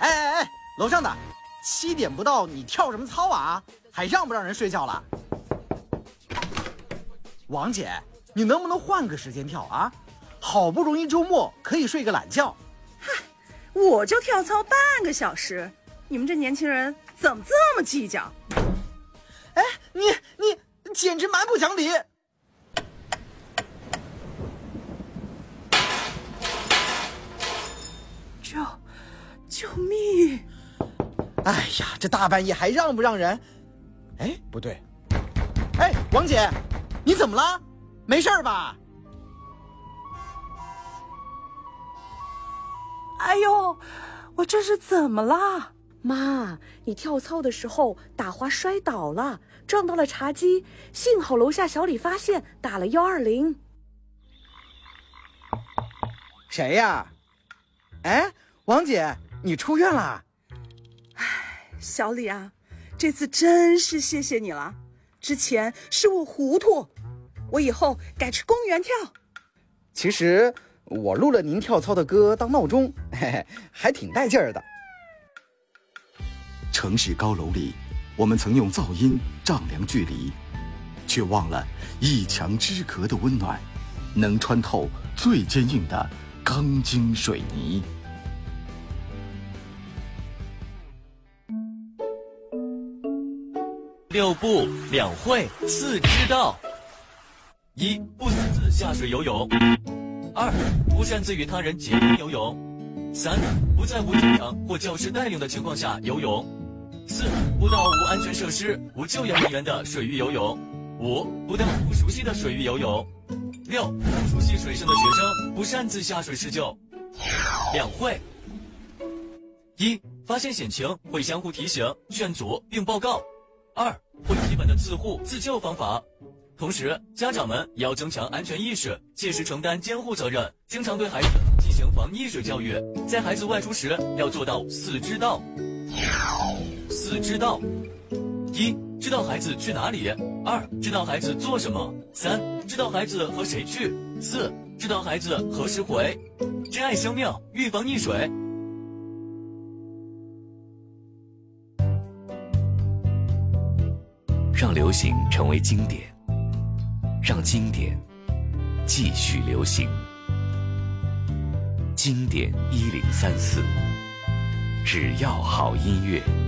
哎，楼上的，7点不到，你跳什么操啊？还让不让人睡觉了？王姐，你能不能换个时间跳啊？好不容易周末可以睡个懒觉。 嗨，我就跳操半个小时，你们这年轻人怎么这么计较？ 哎，你简直蛮不讲理！ 救命！ 哎呀，这大半夜还让不让人？哎，不对，哎，王姐，你怎么了？没事吧？ 哎呦，我这是怎么了？ 妈，你跳操的时候打滑摔倒了，撞到了茶几，幸好楼下小李发现，打了120。 谁呀？哎，王姐，你出院了？ 哎，小李啊，这次真是谢谢你了。之前是我糊涂，我以后改去公园跳。 其实我录了您跳操的歌当闹钟，嘿嘿，还挺带劲儿的。 城市高楼里，我们曾用噪音丈量距离，却忘了一墙之隔的温暖，能穿透最坚硬的钢筋水泥。 6不2会4知道：1. 不擅自下水游泳；2. 不擅自与他人结伴游泳；3. 不在无教场或教师带领的情况下游泳；4. 不到无安全设施、无救援人员的水域游泳；5. 不到不熟悉的水域游泳；6. 不熟悉水性的学生不擅自下水施救。2会：1. 发现险情会相互提醒、劝阻并报告；2. 会基本的自护自救方法。同时，家长们也要增强安全意识，切实承担监护责任，经常对孩子进行防溺水教育。在孩子外出时，要做到4知道。4知道：1. 知道孩子去哪里；2. 知道孩子做什么；3. 知道孩子和谁去；4. 知道孩子何时回。珍爱生命，预防溺水。 让流行成为经典，让经典继续流行。经典1034，只要好音乐。